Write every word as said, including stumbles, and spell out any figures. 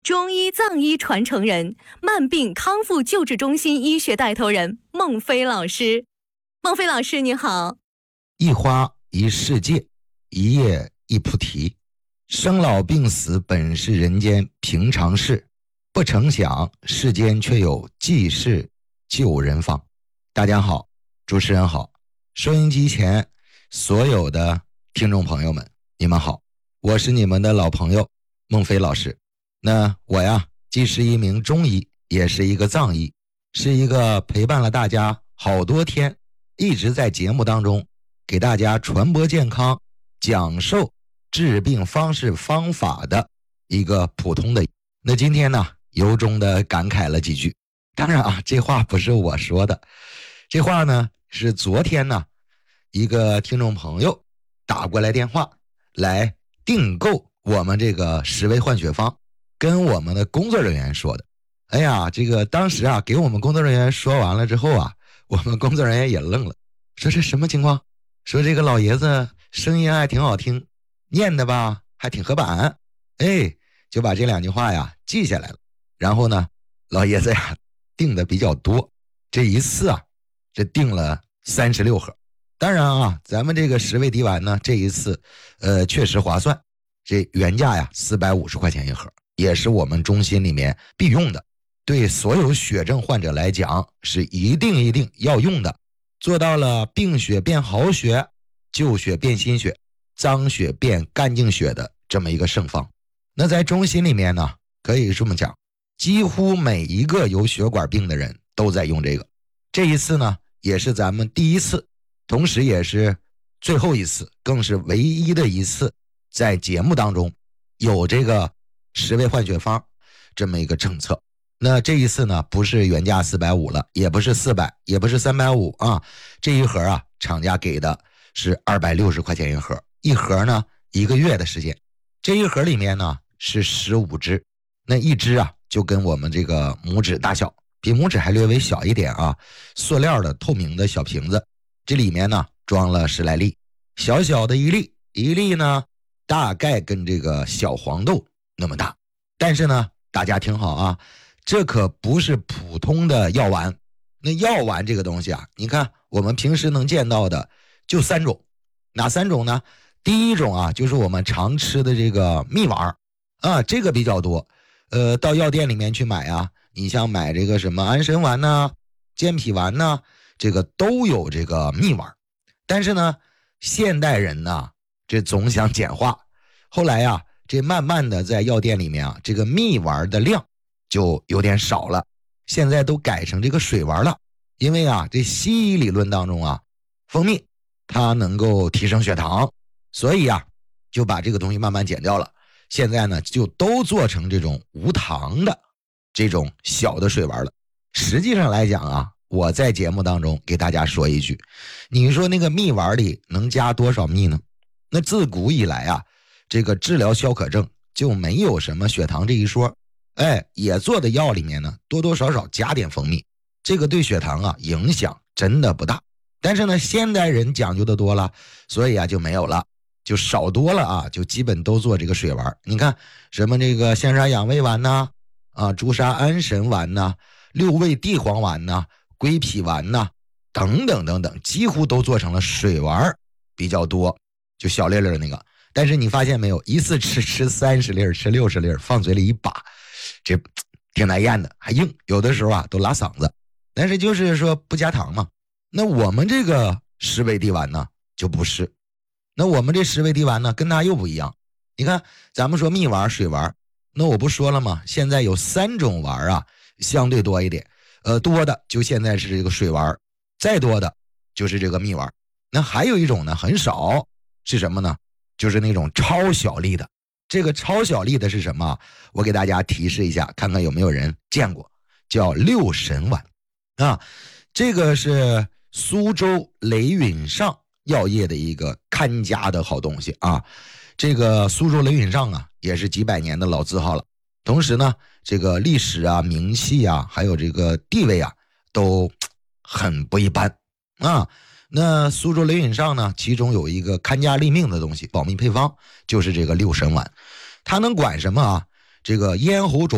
中医藏医传承人、慢病康复救治中心医学带头人孟非老师。孟非老师你好。 一花一世界，一叶一菩提。生老病死本是人间平常事，不成想世间却有济世救人方。大家好，主持人好，收音机前所有的听众朋友们，你们好，我是你们的老朋友孟非老师。那我呀，既是一名中医，也是一个藏医，是一个陪伴了大家好多天，一直在节目当中给大家传播健康、讲授治病方式方法的一个普通的。那今天呢，由衷的感慨了几句。当然啊，这话不是我说的，这话呢是昨天呢一个听众朋友打过来电话来订购我们这个十味换血方，跟我们的工作人员说的。哎呀，这个当时啊给我们工作人员说完了之后啊，我们工作人员也愣了，说这什么情况？说这个老爷子声音还挺好听，念的吧还挺合板，哎，就把这两句话呀记下来了。然后呢，老爷子呀订的比较多，这一次啊这订了三十六盒。当然啊，咱们这个十味滴丸呢，这一次呃确实划算，这原价呀四百五十块钱一盒，也是我们中心里面必用的，对所有血症患者来讲是一定一定要用的，做到了病血变好血，旧血变新血，脏血变干净血的这么一个圣方。那在中心里面呢，可以这么讲，几乎每一个有血管病的人都在用这个。这一次呢，也是咱们第一次，同时也是最后一次，更是唯一的一次在节目当中有这个十味换血方这么一个政策。那这一次呢，不是原价四百五了，也不是四百，也不是三百五啊，这一盒啊厂家给的是二百六十块钱一盒，一盒呢一个月的时间。这一盒里面呢是十五支，那一支啊就跟我们这个拇指大小，比拇指还略微小一点啊，塑料的透明的小瓶子，这里面呢装了十来粒，小小的一粒，一粒呢大概跟这个小黄豆那么大。但是呢大家听好啊，这可不是普通的药丸。那药丸这个东西啊，你看我们平时能见到的就三种。哪三种呢？第一种啊，就是我们常吃的这个蜜丸啊，这个比较多。呃，到药店里面去买啊，你像买这个什么安神丸呐、健脾丸呐，这个都有这个蜜丸。但是呢，现代人呢，这总想简化，后来呀、啊，这慢慢的在药店里面啊，这个蜜丸的量就有点少了，现在都改成这个水丸了。因为啊，这西医理论当中啊，蜂蜜它能够提升血糖，所以啊，就把这个东西慢慢减掉了。现在呢，就都做成这种无糖的这种小的水丸了。实际上来讲啊，我在节目当中给大家说一句，你说那个蜜丸里能加多少蜜呢？那自古以来啊，这个治疗消渴症就没有什么血糖这一说，哎，也做的药里面呢，多多少少加点蜂蜜，这个对血糖啊影响真的不大。但是呢，现代人讲究的多了，所以啊就没有了，就少多了啊，就基本都做这个水丸。你看什么这个象沙养胃丸呐、啊，啊朱砂安神丸呐、啊，六味地黄丸呐、啊，归脾丸呐、啊，等等等等，几乎都做成了水丸比较多，就小粒粒的那个。但是你发现没有，一次吃吃三十粒，吃六十粒，放嘴里一把，这挺难咽的，还硬，有的时候啊都拉嗓子。但是就是说不加糖嘛。那我们这个十味滴丸呢就不是，那我们这十味滴丸呢跟它又不一样。你看咱们说蜜丸水丸，那我不说了吗？现在有三种丸啊，相对多一点，呃多的就现在是这个水丸，再多的就是这个蜜丸。那还有一种呢很少，是什么呢？就是那种超小粒的。这个超小粒的是什么？我给大家提示一下，看看有没有人见过，叫六神丸啊。这个是苏州雷允上药业的一个看家的好东西啊。这个苏州雷允上啊，也是几百年的老字号了。同时呢，这个历史啊、名气啊，还有这个地位啊，都很不一般啊。那苏州雷允上呢，其中有一个看家立命的东西，保密配方，就是这个六神丸。它能管什么啊？这个咽喉肿